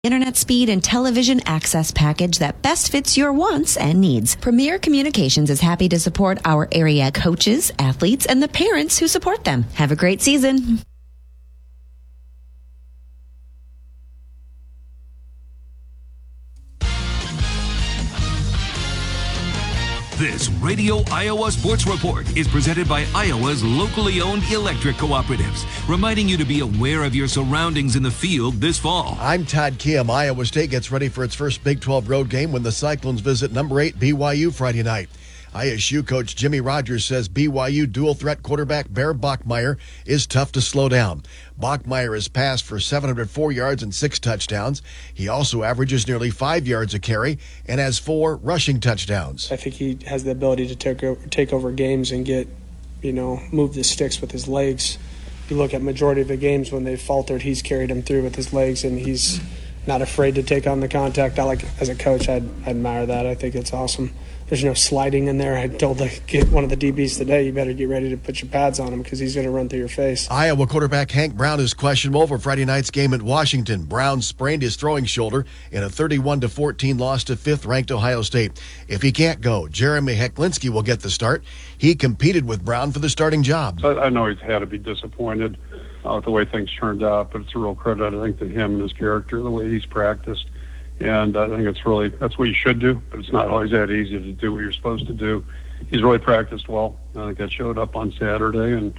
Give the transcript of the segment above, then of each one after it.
Internet speed and television access package that best fits your wants and needs. Premier Communications is happy to support our area coaches, athletes, and the parents who support them. Have a great season. This Radio Iowa Sports Report is presented by Iowa's locally owned electric cooperatives, reminding you to be aware of your surroundings in the field this fall. I'm Todd Kim. Iowa State gets ready for its first Big 12 road game when the Cyclones visit number 8 BYU Friday night. ISU coach Jimmy Rogers says BYU dual-threat quarterback Bear Bachmeier is tough to slow down. Bachmeier has passed for 704 yards and 6 touchdowns. He also averages nearly 5 yards a carry and has 4 rushing touchdowns. I think he has the ability to take over games and move the sticks with his legs. You look at majority of the games when they faltered, he's carried them through with his legs, and he's not afraid to take on the contact. As a coach, I admire that. I think it's awesome. There's no sliding in there. I told one of the DBs today, you better get ready to put your pads on him because he's going to run through your face. Iowa quarterback Hank Brown is questionable for Friday night's game at Washington. Brown sprained his throwing shoulder in a 31-14 loss to 5th-ranked Ohio State. If he can't go, Jeremy Hecklinski will get the start. He competed with Brown for the starting job. I know he's had to be disappointed with the way things turned out, but it's a real credit, I think, to him and his character, the way he's practiced. And I think that's what you should do, but it's not always that easy to do what you're supposed to do. He's really practiced well. I think that showed up on Saturday, and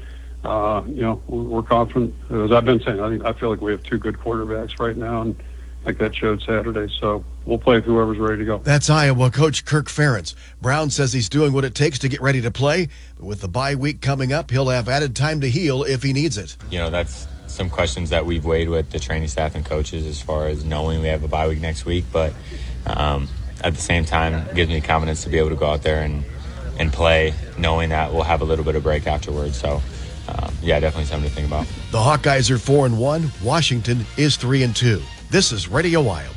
we're confident. As I've been saying, I feel like we have 2 good quarterbacks right now, and I think that showed Saturday. So we'll play with whoever's ready to go. That's Iowa coach Kirk Ferentz. Brown says he's doing what it takes to get ready to play, but with the bye week coming up, he'll have added time to heal if he needs it. That's some questions that we've weighed with the training staff and coaches as far as knowing we have a bye week next week, but at the same time it gives me confidence to be able to go out there and play knowing that we'll have a little bit of break afterwards. So definitely something to think about. The Hawkeyes are 4-1. Washington is 3-2. This is Radio Iowa.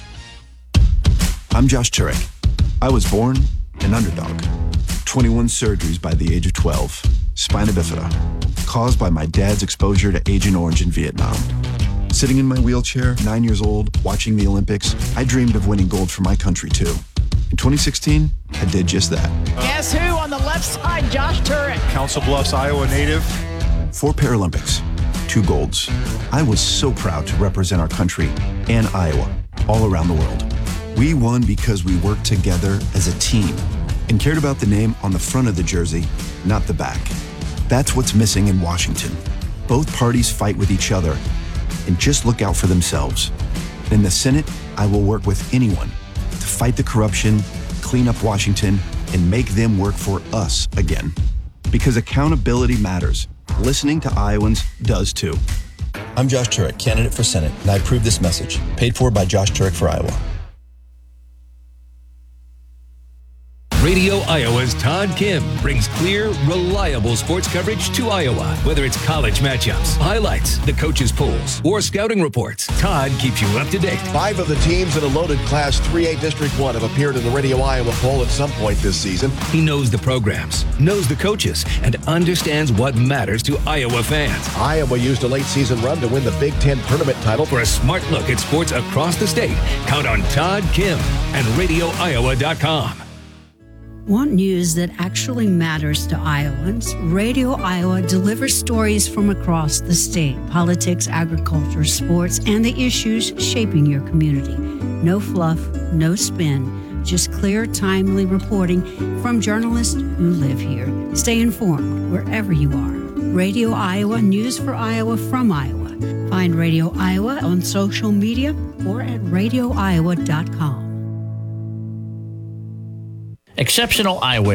I'm Josh Turek. I was born an underdog. 21 surgeries by the age of 12. Spina bifida, caused by my dad's exposure to Agent Orange in Vietnam. Sitting in my wheelchair, 9 years old, watching the Olympics, I dreamed of winning gold for my country too. In 2016, I did just that. Guess who on the left side? Josh Turek. Council Bluffs, Iowa native. 4 Paralympics, 2 golds. I was so proud to represent our country and Iowa all around the world. We won because we worked together as a team and cared about the name on the front of the jersey, not the back. That's what's missing in Washington. Both parties fight with each other and just look out for themselves. In the Senate, I will work with anyone to fight the corruption, clean up Washington, and make them work for us again. Because accountability matters. Listening to Iowans does too. I'm Josh Turek, candidate for Senate, and I approve this message. Paid for by Josh Turek for Iowa. Radio Iowa's Todd Kim brings clear, reliable sports coverage to Iowa. Whether it's college matchups, highlights, the coaches' polls, or scouting reports, Todd keeps you up to date. 5 of the teams in a loaded Class 3A District 1 have appeared in the Radio Iowa poll at some point this season. He knows the programs, knows the coaches, and understands what matters to Iowa fans. Iowa used a late season run to win the Big Ten tournament title. For a smart look at sports across the state, count on Todd Kim and RadioIowa.com. Want news that actually matters to Iowans? Radio Iowa delivers stories from across the state, politics, agriculture, sports, and the issues shaping your community. No fluff, no spin, just clear, timely reporting from journalists who live here. Stay informed wherever you are. Radio Iowa, news for Iowa from Iowa. Find Radio Iowa on social media or at radioiowa.com. Exceptional Eyewear